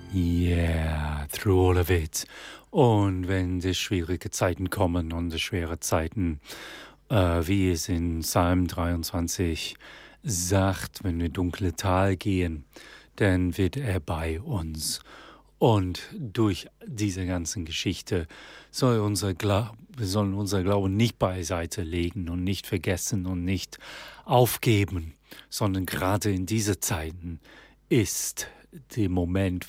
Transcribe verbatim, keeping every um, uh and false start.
Yeah, through all of it. Und wenn die schwierige Zeiten kommen und die schwere Zeiten, äh, wie es in Psalm dreiundzwanzig sagt, wenn wir dunkle Tal gehen, dann wird er bei uns. Und durch diese ganzen Geschichte soll unser Gla- wir sollen unser Glauben nicht beiseite legen und nicht vergessen und nicht aufgeben, sondern gerade in diese Zeiten ist der Moment,